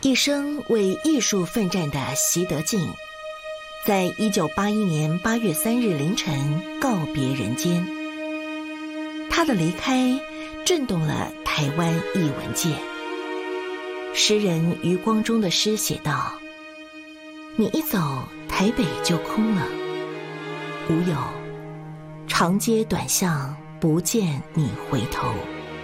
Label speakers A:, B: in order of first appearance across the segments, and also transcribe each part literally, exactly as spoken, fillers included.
A: 一生为艺术奋战的习得进，在一九八一年八月三日凌晨告别人间。他的离开震动了台湾艺文界。诗人余光中的诗写道：你一走，台北就空了，无有长街短巷，不见你回头。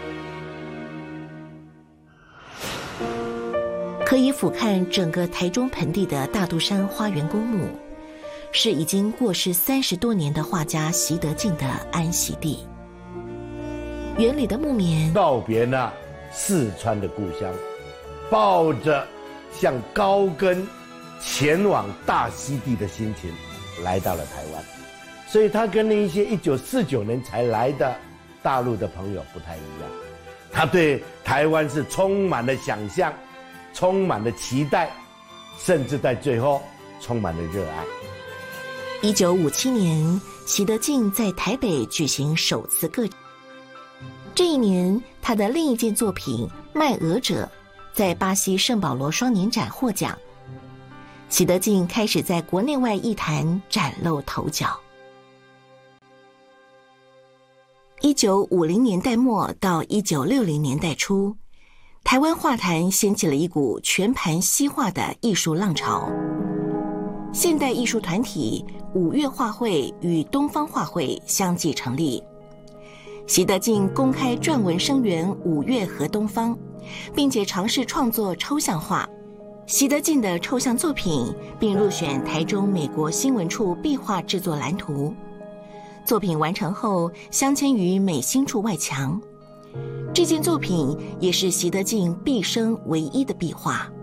A: 可以俯瞰整个台中盆地的大肚山花园公墓，是已经过世三十多年的画家习得进的安息地。园里的木棉
B: 告别那四川的故乡，抱着向高根前往大溪地的心情来到了台湾，所以他跟那一些一九四九年才来的大陆的朋友不太一样，他对台湾是充满了想象，充满了期待，甚至在最后充满了热爱。
A: 一九五七年，习得进在台北举行首次个展。这一年，他的另一件作品《卖鹅者》在巴西圣保罗双年展获奖。习得进开始在国内外艺坛崭露头角。一九五零年代末到一九六零年代初，台湾画坛掀起了一股全盘西化的艺术浪潮。现代艺术团体五月画会与东方画会相继成立。习得进公开撰文声援五月和东方，并且尝试创作抽象画。习得进的抽象作品并入选台中美国新闻处壁画制作蓝图。作品完成后镶嵌于美心处外墙。这件作品也是习得进毕生唯一的壁画。